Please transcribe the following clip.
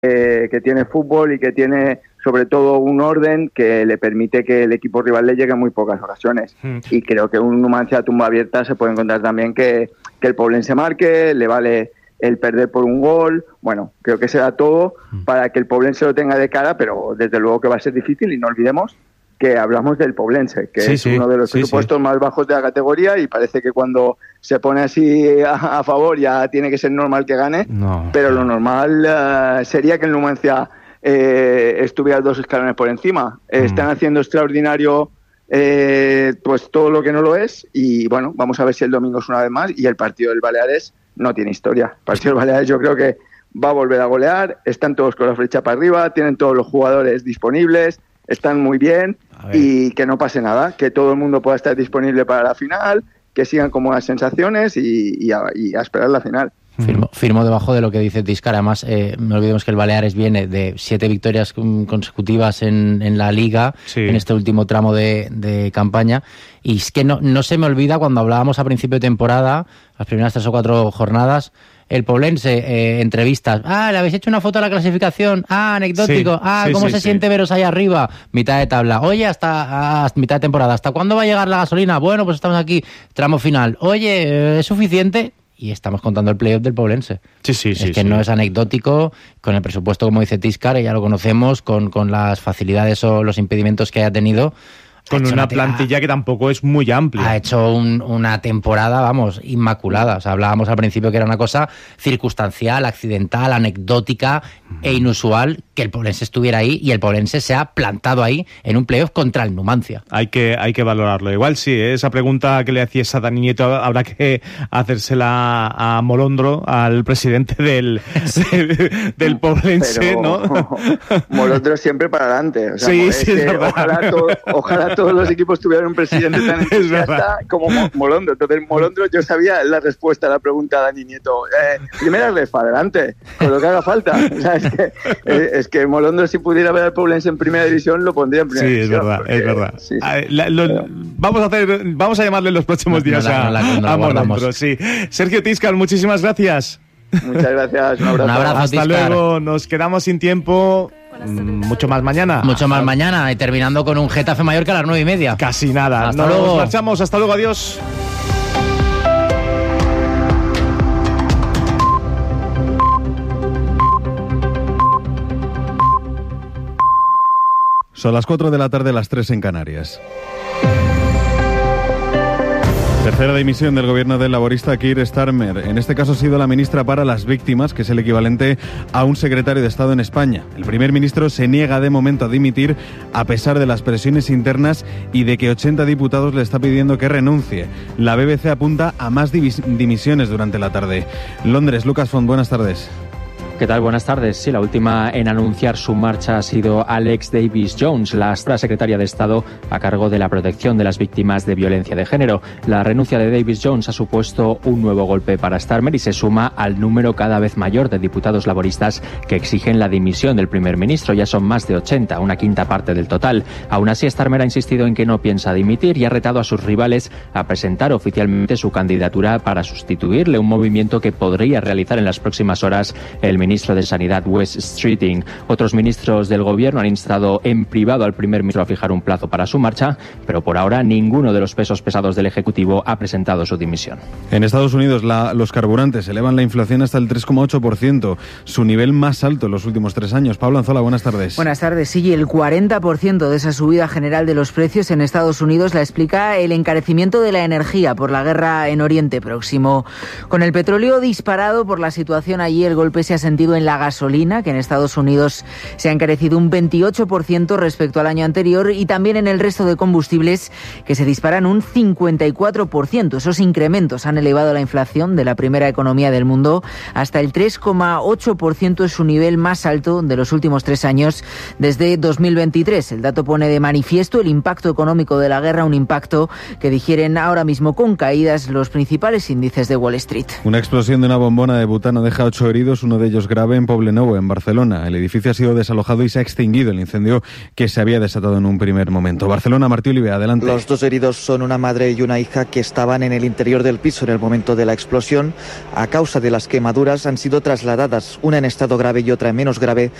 que tiene fútbol y que tiene sobre todo un orden que le permite que el equipo rival le llegue en muy pocas ocasiones. Y creo que un Numancia a tumba abierta se puede encontrar también que el Poblense marque, le vale el perder por un gol. Bueno, creo que se da todo para que el Poblense lo tenga de cara, pero desde luego que va a ser difícil, y no olvidemos que hablamos del Poblense, que es uno de los presupuestos más bajos de la categoría, y parece que cuando se pone así a favor ya tiene que ser normal que gane, pero lo normal sería que el Numancia estuviera 2 escalones por encima. Están haciendo extraordinario pues todo lo que no lo es, y bueno, vamos a ver si el domingo es una vez más. Y el partido del Baleares no tiene historia. El partido del Baleares yo creo que va a volver a golear, están todos con la flecha para arriba, tienen todos los jugadores disponibles, están muy bien, y que no pase nada, que todo el mundo pueda estar disponible para la final, que sigan como las sensaciones y a esperar la final. Firmo debajo de lo que dice Tiscar. Además, no olvidemos que el Baleares viene de 7 victorias consecutivas en la Liga, en este último tramo de campaña. Y es que no se me olvida cuando hablábamos a principio de temporada, las primeras 3 o 4 jornadas, el Poblense, entrevistas. ¿Le habéis hecho una foto de la clasificación? Anecdótico. ¿Cómo se siente veros ahí arriba? Mitad de tabla. Oye, hasta mitad de temporada. ¿Hasta cuándo va a llegar la gasolina? Bueno, pues estamos aquí, tramo final. Oye, ¿es suficiente? Y estamos contando el playoff del Poblense. No es anecdótico, con el presupuesto, como dice Tiscar, ya lo conocemos, con las facilidades o los impedimentos que haya tenido. Con una plantilla que tampoco es muy amplia. Ha hecho una temporada, vamos, inmaculada. O sea, hablábamos al principio que era una cosa circunstancial, accidental, anecdótica e inusual que el Poblense estuviera ahí, y el Poblense se ha plantado ahí en un playoff contra el Numancia. Hay que valorarlo. Igual sí, esa pregunta que le hacías a Dani Nieto habrá que hacérsela a Molondro, al presidente del Poblense, pero, ¿no? Molondro siempre para adelante. O sea, es verdad. Ojalá todos los equipos tuvieran un presidente tan entusiasta como Molondro. Entonces, Molondro, yo sabía la respuesta a la pregunta de Dani Nieto. Primera ref, adelante, con lo que haga falta. O sea, es que Molondro, si pudiera ver al Poblense en primera división, lo pondría en primera división. Es verdad. Vamos a llamarle en los próximos días a Molondro. Sí. Sergio Tiscar, muchísimas gracias. Muchas gracias, un abrazo. Hasta Tiscar. Luego, nos quedamos sin tiempo. Mucho más mañana. Y terminando con un Getafe Mallorca a las 9:30. Casi nada. Hasta luego. Nos marchamos, hasta luego, adiós. Son las 4 de la tarde, las 3 en Canarias. Tercera dimisión del gobierno del laborista Keir Starmer. En este caso ha sido la ministra para las víctimas, que es el equivalente a un secretario de Estado en España. El primer ministro se niega de momento a dimitir a pesar de las presiones internas y de que 80 diputados le está pidiendo que renuncie. La BBC apunta a más dimisiones durante la tarde. Londres, Lucas Font, buenas tardes. ¿Qué tal? Buenas tardes. Sí, la última en anunciar su marcha ha sido Alex Davis Jones, la secretaria de Estado a cargo de la protección de las víctimas de violencia de género. La renuncia de Davis Jones ha supuesto un nuevo golpe para Starmer y se suma al número cada vez mayor de diputados laboristas que exigen la dimisión del primer ministro. Ya son más de 80, una quinta parte del total. Aún así, Starmer ha insistido en que no piensa dimitir y ha retado a sus rivales a presentar oficialmente su candidatura para sustituirle, un movimiento que podría realizar en las próximas horas el ministro de Sanidad, Wes Streeting. Otros ministros del gobierno han instado en privado al primer ministro a fijar un plazo para su marcha, pero por ahora ninguno de los pesos pesados del Ejecutivo ha presentado su dimisión. En Estados Unidos los carburantes elevan la inflación hasta el 3,8%, su nivel más alto en los últimos 3 años. Pablo Anzola, buenas tardes. Buenas tardes. Sí, el 40% de esa subida general de los precios en Estados Unidos la explica el encarecimiento de la energía por la guerra en Oriente Próximo. Con el petróleo disparado por la situación allí, el golpe se ha sentido en la gasolina, que en Estados Unidos se ha encarecido un 28% respecto al año anterior, y también en el resto de combustibles, que se disparan un 54%. Esos incrementos han elevado la inflación de la primera economía del mundo hasta el 3,8%, es su nivel más alto de los últimos 3 años, desde 2023. El dato pone de manifiesto el impacto económico de la guerra, un impacto que digieren ahora mismo con caídas los principales índices de Wall Street. Una explosión de una bombona de butano deja 8 heridos, uno de ellos heridos grave en Poblenou, en Barcelona. El edificio ha sido desalojado y se ha extinguido el incendio que se había desatado en un primer momento. Barcelona, Martí Olive, adelante. Los dos heridos son una madre y una hija que estaban en el interior del piso en el momento de la explosión. A causa de las quemaduras han sido trasladadas, una en estado grave y otra en menos grave,